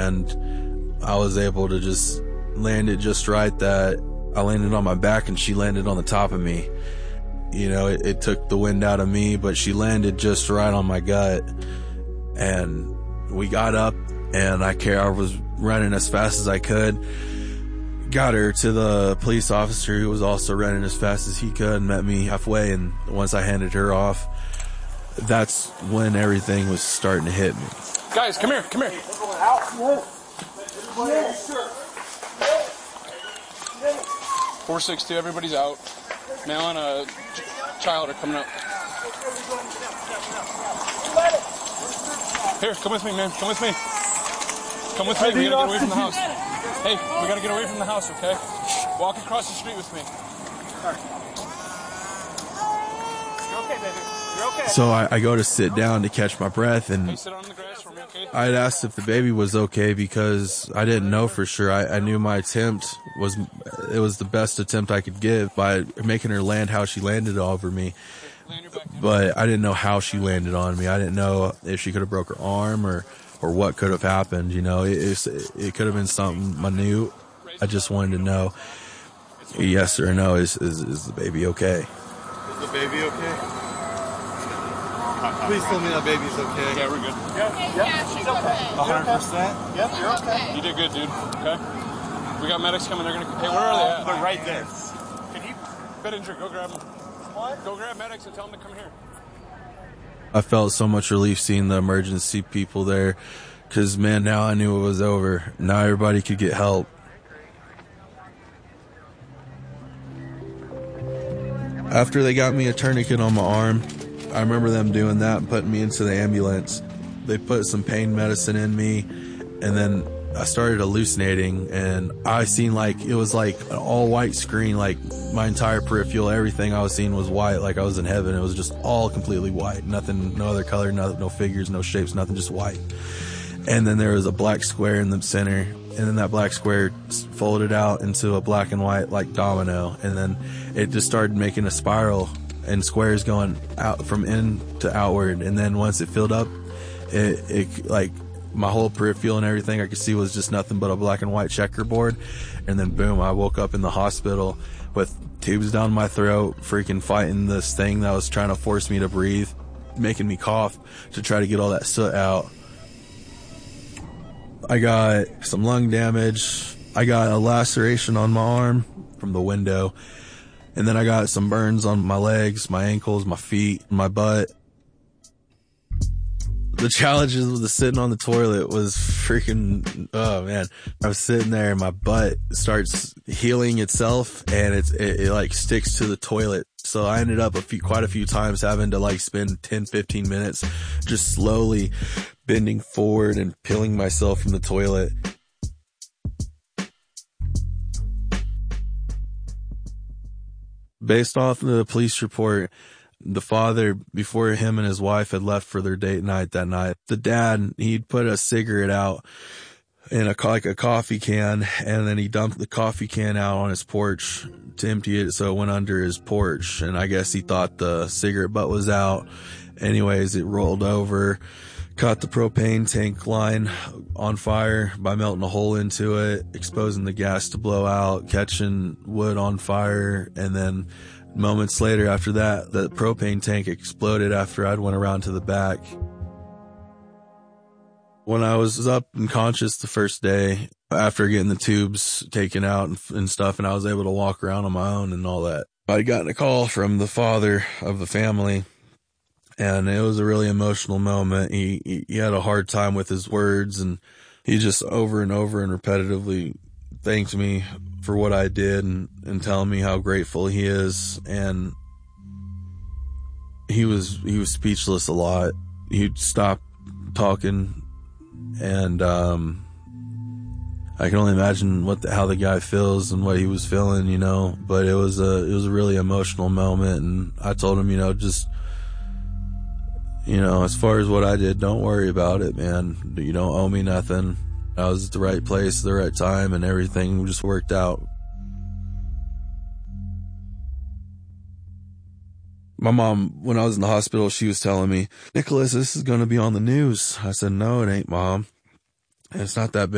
and I was able to just land it just right that I landed on my back and she landed on the top of me. You know, it took the wind out of me, but she landed just right on my gut. And we got up, and I was running as fast as I could. Got her to the police officer, who was also running as fast as he could, and met me halfway. And once I handed her off, that's when everything was starting to hit me. Guys, come here, come here. 462, everybody's out. Male and a child are coming up. Here, come with me, man. Come with me. Come with me. We gotta get away from the house. Hey, we gotta get away from the house, okay? Walk across the street with me. You're okay, baby. You're okay. So I go to sit down to catch my breath, and Hey, sit on the grass for me, okay? I'd asked if the baby was okay because I didn't know for sure. I knew my attempt was the best attempt I could give by making her land how she landed over me. But I didn't know how she landed on me. I didn't know if she could have broke her arm or what could have happened. You know, it could have been something minute. I just wanted to know, yes or no, is the baby okay? Is the baby okay? Please tell me that baby's okay. Yeah, we're good. Yeah, she's okay. 100%? Yep, you're okay. You did good, dude. Okay? We got medics coming. They're gonna. Hey, where are they at? They're right there. Can you, Bettinger, go grab them. What? Go grab medics and tell them to come here. I felt so much relief seeing the emergency people there, because, man, now I knew it was over. Now everybody could get help. After they got me a tourniquet on my arm, I remember them doing that and putting me into the ambulance. They put some pain medicine in me, and then I started hallucinating, and I seen it was like an all white screen, like my entire peripheral, everything I was seeing was white, like I was in heaven. It was just all completely white, nothing, no other color, no figures, no shapes, nothing, just white. And then there was a black square in the center, and then that black square folded out into a black and white like domino, and then it just started making a spiral and squares going out from in to outward. And then once it filled up, it like my whole peripheral and everything I could see was just nothing but a black and white checkerboard. And then boom, I woke up in the hospital with tubes down my throat, freaking fighting this thing that was trying to force me to breathe, making me cough to try to get all that soot out. I got some lung damage. I got a laceration on my arm from the window. And then I got some burns on my legs, my ankles, my feet, my butt. The challenges with the sitting on the toilet was freaking, oh man. I was sitting there and my butt starts healing itself, and it like sticks to the toilet. So I ended up quite a few times having to like spend 10-15 minutes just slowly bending forward and peeling myself from the toilet. Based off of the police report, the father, before him and his wife had left for their date night that night, the dad, he'd put a cigarette out in a coffee can, and then he dumped the coffee can out on his porch to empty it so it went under his porch. And I guess he thought the cigarette butt was out. Anyways, it rolled over, caught the propane tank line on fire by melting a hole into it, exposing the gas to blow out, catching wood on fire. And then moments later after that, the propane tank exploded after I'd went around to the back. When I was up and conscious the first day, after getting the tubes taken out and stuff, and I was able to walk around on my own and all that, I'd gotten a call from the father of the family, and it was a really emotional moment. He had a hard time with his words, and he just over and over and repetitively thanked me for what I did and telling me how grateful he is. And he was speechless a lot. He'd stop talking, and I can only imagine how the guy feels and what he was feeling, you know. But it was a really emotional moment, and I told him, just, as far as what I did, don't worry about it, man. You don't owe me nothing. I was at the right place at the right time, and everything just worked out. My mom, when I was in the hospital, she was telling me, "Nicholas, this is going to be on the news." I said, "No, it ain't, Mom. It's not that big."